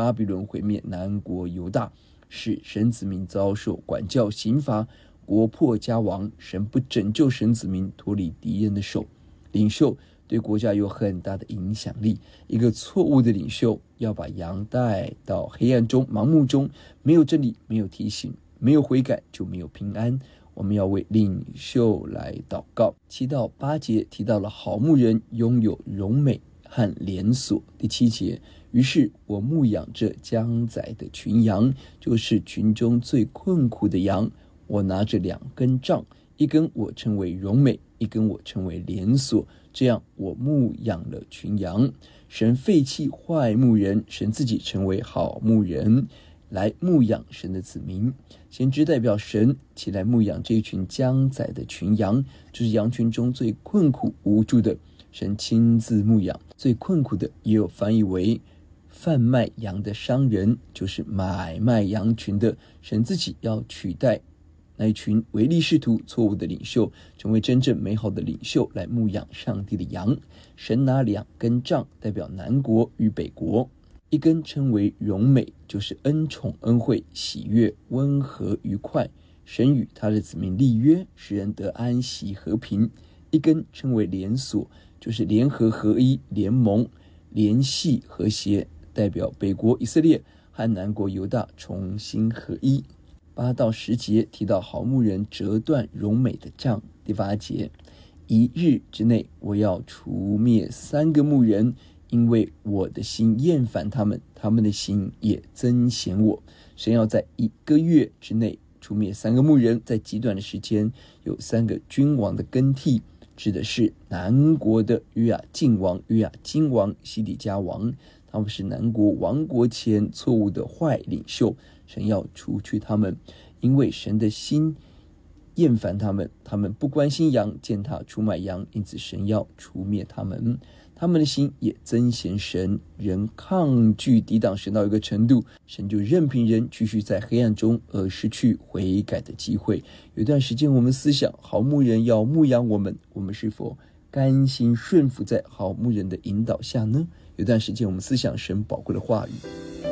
巴比伦毁灭南国犹大，使神子民遭受管教刑罚，国破家亡。神不拯救神子民脱离敌人的手。领袖对国家有很大的影响力，一个错误的领袖要把羊带到黑暗中、盲目中，没有真理，没有提醒，没有悔改，就没有平安。我们要为领袖来祷告。7到8节提到了好牧人拥有荣美和连锁。第7节，于是我牧养着将宰的群羊，就是群中最困苦的羊。我拿着2根杖，一根我称为荣美，一根我称为连锁，这样我牧养了群羊。神废弃坏牧人，神自己成为好牧人，来牧养神的子民。先知代表神起来牧养这一群将宰的群羊，就是羊群中最困苦无助的，神亲自牧养。最困苦的也有翻译为贩卖羊的商人，就是买卖羊群的。神自己要取代那一群唯利是图、错误的领袖，成为真正美好的领袖，来牧养上帝的羊。神拿2根杖，代表南国与北国。一根称为荣美，就是恩宠、恩惠、喜悦、温和、愉快。神与他的子民立约，使人得安息、和平。一根称为连锁，就是联合、合一、联盟、联系、和谐，代表北国以色列和南国犹大重新合一。8到10节提到好牧人折断荣美的杖。第8节，1日之内我要除灭3个牧人，因为我的心厌烦他们，他们的心也憎嫌我。神要在1个月之内除灭3个牧人，在极短的时间有3个君王的更替，指的是南国的约雅敬王、约雅斤王、西底家王，他们是南国亡国前错误的坏领袖，神要除去他们，因为神的心厌烦他们，他们不关心羊，践踏出卖羊，因此神要除灭他们。他们的心也憎嫌神，人抗拒抵挡神到一个程度，神就任凭人继续在黑暗中，而失去悔改的机会。有一段时间我们思想好牧人要牧养我们，我们是否甘心顺服在好牧人的引导下呢？有段时间我们思想神宝贵的话语。